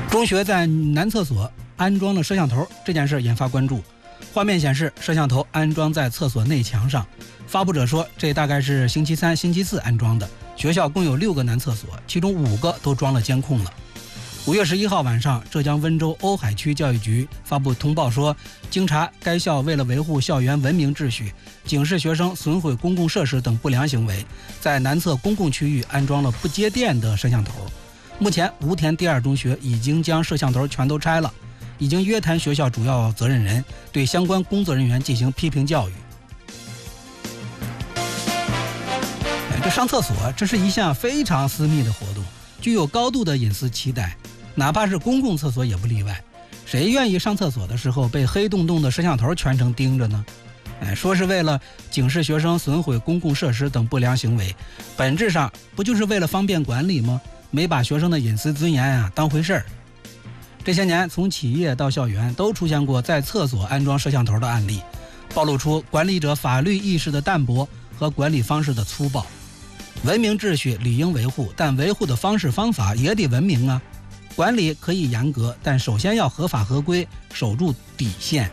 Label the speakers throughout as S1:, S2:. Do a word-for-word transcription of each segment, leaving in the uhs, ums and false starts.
S1: 中学在男厕所安装了摄像头，这件事引发关注。画面显示，摄像头安装在厕所内墙上。发布者说，这大概是星期三、星期四安装的。学校共有六个男厕所，其中五个都装了监控了。五月十一号晚上，浙江温州瓯海区教育局发布通报说，经查，该校为了维护校园文明秩序，警示学生损毁公共设施等不良行为，在男厕公共区域安装了不接电的摄像头。目前，吴田第二中学已经将摄像头全都拆了，已经约谈学校主要责任人，对相关工作人员进行批评教育。这上厕所，这是一项非常私密的活动，具有高度的隐私期待，哪怕是公共厕所也不例外。谁愿意上厕所的时候被黑洞洞的摄像头全程盯着呢？哎，说是为了警示学生损毁公共设施等不良行为，本质上不就是为了方便管理吗？没把学生的隐私尊严啊当回事儿。这些年，从企业到校园都出现过在厕所安装摄像头的案例，暴露出管理者法律意识的淡薄和管理方式的粗暴。文明秩序理应维护，但维护的方式方法也得文明啊。管理可以严格，但首先要合法合规，守住底线。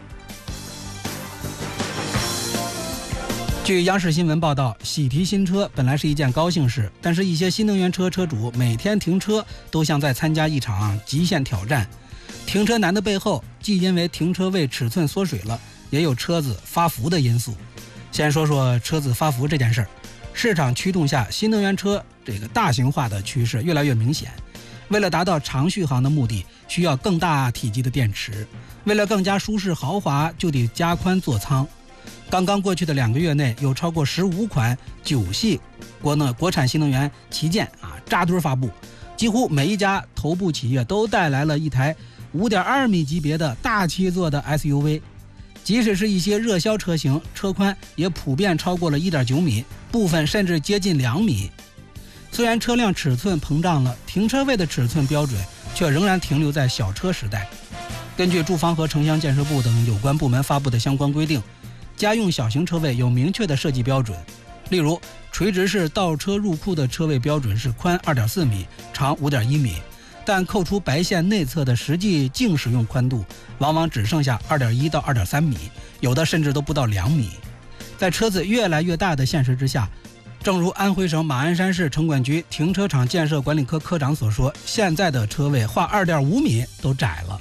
S1: 据央视新闻报道，喜提新车本来是一件高兴事，但是一些新能源车车主每天停车都像在参加一场极限挑战。停车难的背后，既因为停车位尺寸缩水了，也有车子发福的因素。先说说车子发福这件事儿。市场驱动下，新能源车这个大型化的趋势越来越明显。为了达到长续航的目的，需要更大体积的电池。为了更加舒适豪华，就得加宽座舱。刚刚过去的两个月内，有超过十五款九系国内国产新能源旗舰啊扎堆发布，几乎每一家头部企业都带来了一台 五点二米级别的大七座的 S U V。即使是一些热销车型，车宽也普遍超过了 一点九米，部分甚至接近两米。虽然车辆尺寸膨胀了，停车位的尺寸标准却仍然停留在小车时代。根据住房和城乡建设部等有关部门发布的相关规定，家用小型车位有明确的设计标准。例如，垂直式倒车入库的车位标准是宽 二点四米，长 五点一米。但扣除白线内侧的实际净使用宽度，往往只剩下 二点一到二点三米，有的甚至都不到两米。在车子越来越大的现实之下，正如安徽省马鞍山市城管局停车场建设管理科科长所说，现在的车位画 二点五米都窄了。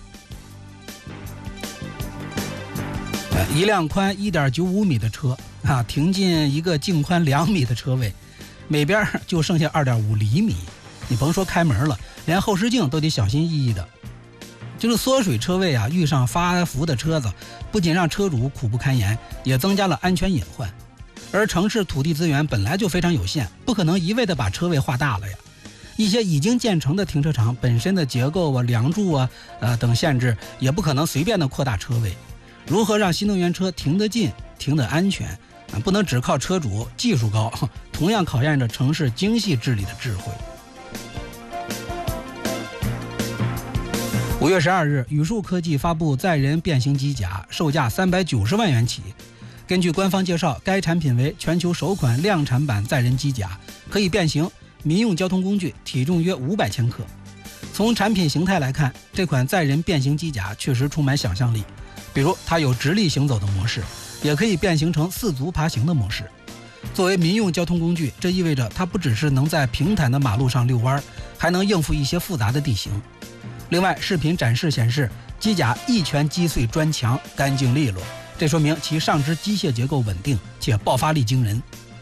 S1: 一辆宽 一点九五米的车啊，停进一个净宽两米的车位，每边就剩下 二点五厘米。你甭说开门了，连后视镜都得小心翼翼的。就是缩水车位啊，遇上发福的车子，不仅让车主苦不堪言，也增加了安全隐患。而城市土地资源本来就非常有限，不可能一味的把车位画大了呀。一些已经建成的停车场本身的结构啊、梁柱啊、呃等限制，也不可能随便的扩大车位。如何让新能源车停得近、停得安全，啊、不能只靠车主技术高，同样考验着城市精细治理的智慧。五月十二日，宇树科技发布载人变形机甲，售价三百九十万元起。根据官方介绍，该产品为全球首款量产版载人机甲，可以变形，民用交通工具，体重约五百千克。从产品形态来看，这款载人变形机甲确实充满想象力。比如，它有直立行走的模式，也可以变形成四足爬行的模式。作为民用交通工具，这意味着它不只是能在平坦的马路上遛弯，还能应付一些复杂的地形。另外，视频展示显示，机甲一拳击碎砖墙，干净利落，这说明其上肢机械结构稳定且爆发力惊人。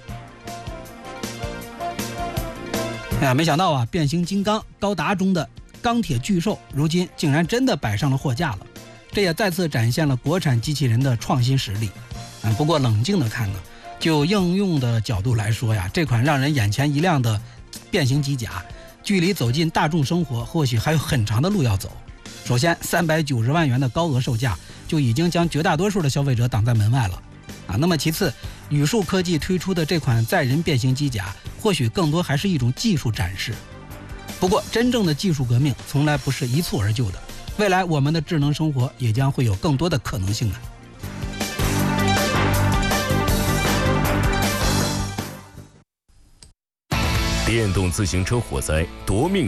S1: 哎呀，没想到啊，变形金刚高达中的钢铁巨兽，如今竟然真的摆上了货架了，这也再次展现了国产机器人的创新实力。嗯，不过冷静的看呢，就应用的角度来说呀，这款让人眼前一亮的变形机甲，距离走进大众生活或许还有很长的路要走。首先，三百九十万元的高额售价就已经将绝大多数的消费者挡在门外了啊。那么其次，宇树科技推出的这款载人变形机甲，或许更多还是一种技术展示。不过，真正的技术革命从来不是一蹴而就的，未来我们的智能生活也将会有更多的可能性啊。
S2: 电动自行车火灾夺命